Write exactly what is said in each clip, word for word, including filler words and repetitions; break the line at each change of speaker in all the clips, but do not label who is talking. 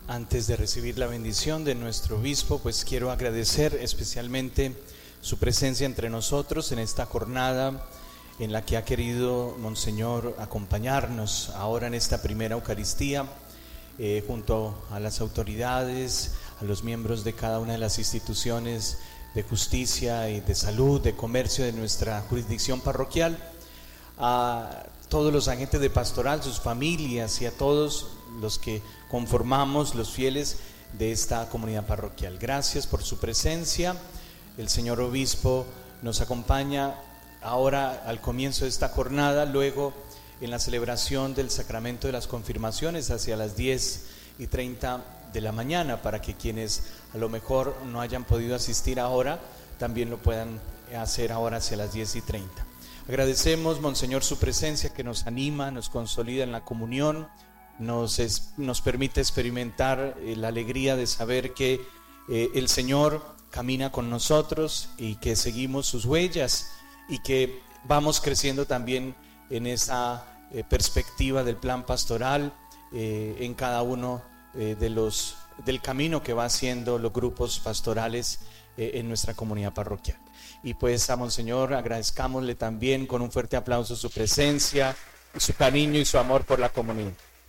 Antes de recibir la bendición de nuestro obispo, pues quiero agradecer especialmente su presencia entre nosotros en esta jornada en la que ha querido Monseñor acompañarnos ahora en esta primera Eucaristía, eh, junto a las autoridades, a los miembros de cada una de las instituciones de justicia y de salud, de comercio de nuestra jurisdicción parroquial, a todos los agentes de pastoral, sus familias y a todos los que conformamos los fieles de esta comunidad parroquial. Gracias por su presencia. El señor obispo nos acompaña ahora al comienzo de esta jornada, luego en la celebración del sacramento de las confirmaciones hacia las diez y treinta de la mañana, para que quienes a lo mejor no hayan podido asistir ahora también lo puedan hacer ahora hacia las diez y treinta. Agradecemos, Monseñor, su presencia que nos anima, nos consolida en la comunión, nos, es, nos permite experimentar eh, la alegría de saber que eh, el Señor camina con nosotros y que seguimos sus huellas y que vamos creciendo también en esa eh, perspectiva del plan pastoral eh, en cada uno eh, de los del camino que va haciendo los grupos pastorales eh, en nuestra comunidad parroquial. Y pues a Monseñor agradezcámosle también con un fuerte aplauso su presencia, su cariño y su amor por la comunidad.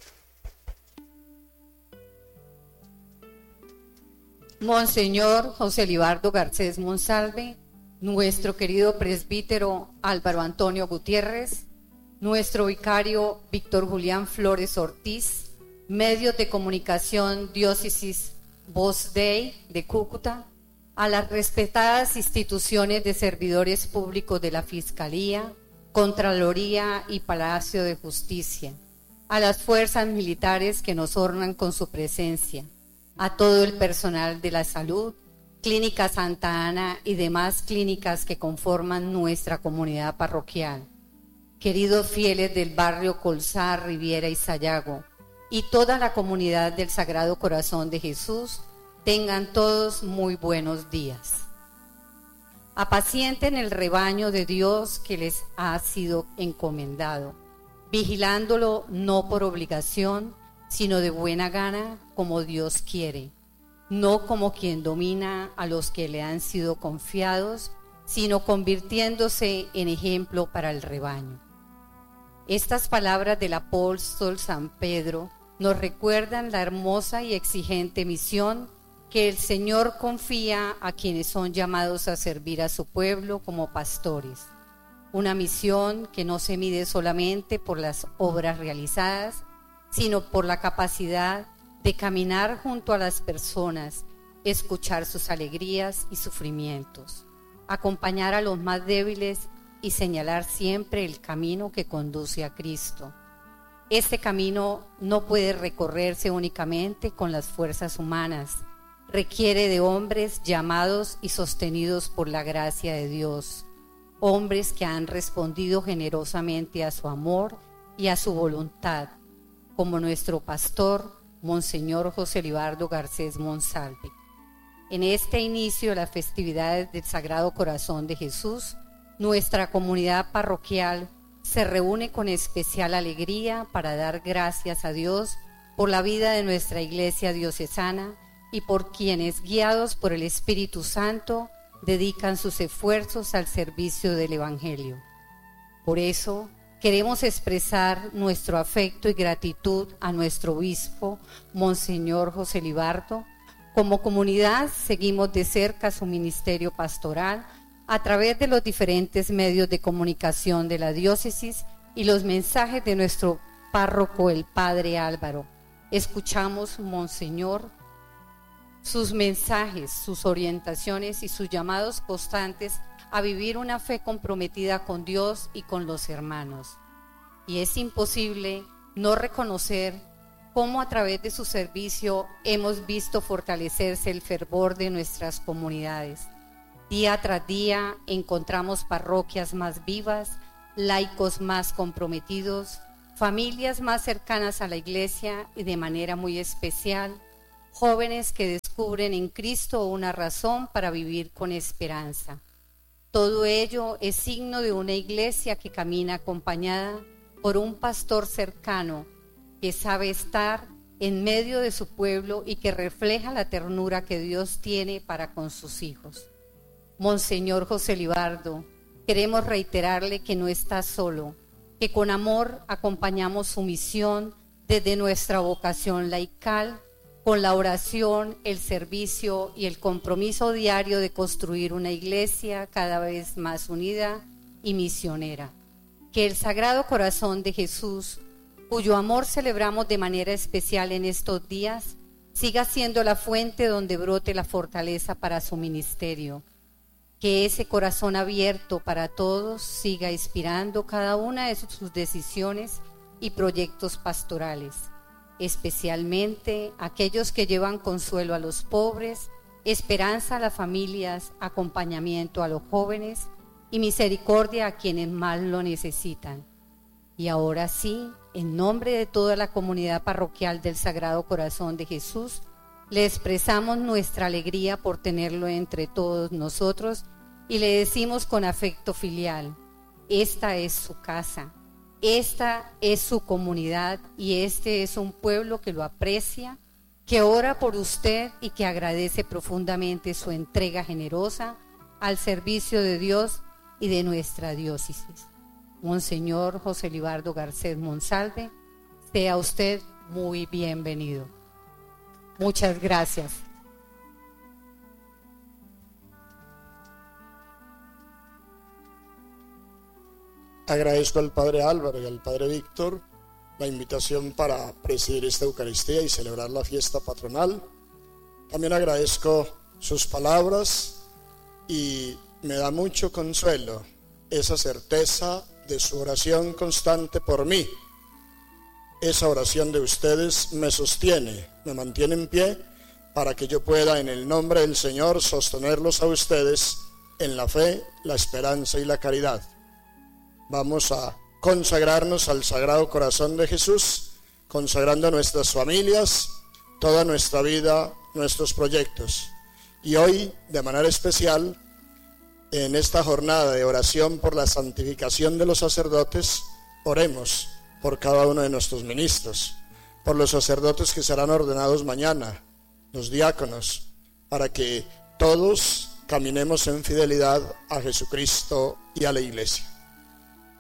Monseñor José Libardo Garcés Monsalve, nuestro querido presbítero Álvaro Antonio Gutiérrez, nuestro vicario Víctor Julián Flores Ortiz, medios de comunicación Diócesis Voz Dei de Cúcuta, a las respetadas instituciones de servidores públicos de la Fiscalía, Contraloría y Palacio de Justicia, a las fuerzas militares que nos honran con su presencia, a todo el personal de la salud, Clínica Santa Ana y demás clínicas que conforman nuestra comunidad parroquial, queridos fieles del barrio Colzar, Riviera y Sayago, y toda la comunidad del Sagrado Corazón de Jesús, tengan todos muy buenos días. Apacienten el rebaño de Dios que les ha sido encomendado, vigilándolo no por obligación, sino de buena gana, como Dios quiere, no como quien domina a los que le han sido confiados, sino convirtiéndose en ejemplo para el rebaño. Estas palabras del apóstol San Pedro nos recuerdan la hermosa y exigente misión que el Señor confía a quienes son llamados a servir a su pueblo como pastores. Una misión que no se mide solamente por las obras realizadas, sino por la capacidad de caminar junto a las personas, escuchar sus alegrías y sufrimientos, acompañar a los más débiles y señalar siempre el camino que conduce a Cristo. Este camino no puede recorrerse únicamente con las fuerzas humanas, requiere de hombres llamados y sostenidos por la gracia de Dios, hombres que han respondido generosamente a su amor y a su voluntad, como nuestro pastor, Monseñor José Libardo Garcés Monsalve. En este inicio de las festividades del Sagrado Corazón de Jesús, nuestra comunidad parroquial se reúne con especial alegría para dar gracias a Dios por la vida de nuestra iglesia diocesana y por quienes, guiados por el Espíritu Santo, dedican sus esfuerzos al servicio del Evangelio. Por eso, queremos expresar nuestro afecto y gratitud a nuestro obispo, Monseñor José Libardo. Como comunidad, seguimos de cerca su ministerio pastoral a través de los diferentes medios de comunicación de la diócesis y los mensajes de nuestro párroco, el Padre Álvaro. Escuchamos, Monseñor, sus mensajes, sus orientaciones y sus llamados constantes a vivir una fe comprometida con Dios y con los hermanos. Y es imposible no reconocer cómo a través de su servicio hemos visto fortalecerse el fervor de nuestras comunidades. Día tras día encontramos parroquias más vivas, laicos más comprometidos, familias más cercanas a la iglesia y de manera muy especial, jóvenes que descubren en Cristo una razón para vivir con esperanza. Todo ello es signo de una iglesia que camina acompañada por un pastor cercano que sabe estar en medio de su pueblo y que refleja la ternura que Dios tiene para con sus hijos. Monseñor José Libardo, queremos reiterarle que no está solo, que con amor acompañamos su misión desde nuestra vocación laical, con la oración, el servicio y el compromiso diario de construir una iglesia cada vez más unida y misionera. Que el Sagrado Corazón de Jesús, cuyo amor celebramos de manera especial en estos días, siga siendo la fuente donde brote la fortaleza para su ministerio. Que ese corazón abierto para todos siga inspirando cada una de sus decisiones y proyectos pastorales, especialmente aquellos que llevan consuelo a los pobres, esperanza a las familias, acompañamiento a los jóvenes y misericordia a quienes más lo necesitan. Y ahora sí, en nombre de toda la comunidad parroquial del Sagrado Corazón de Jesús, le expresamos nuestra alegría por tenerlo entre todos nosotros y le decimos con afecto filial: esta es su casa, esta es su comunidad y este es un pueblo que lo aprecia, que ora por usted y que agradece profundamente su entrega generosa al servicio de Dios y de nuestra diócesis. Monseñor José Libardo Garcés Monsalve, sea usted muy bienvenido. Muchas gracias.
Agradezco al Padre Álvaro y al Padre Víctor la invitación para presidir esta Eucaristía y celebrar la fiesta patronal. También agradezco sus palabras y me da mucho consuelo esa certeza de su oración constante por mí. Esa oración de ustedes me sostiene, me mantiene en pie para que yo pueda en el nombre del Señor sostenerlos a ustedes en la fe, la esperanza y la caridad. Vamos a consagrarnos al Sagrado Corazón de Jesús, consagrando nuestras familias, toda nuestra vida, nuestros proyectos. Y hoy, de manera especial, en esta jornada de oración por la santificación de los sacerdotes, oremos por cada uno de nuestros ministros, por los sacerdotes que serán ordenados mañana, los diáconos, para que todos caminemos en fidelidad a Jesucristo y a la Iglesia.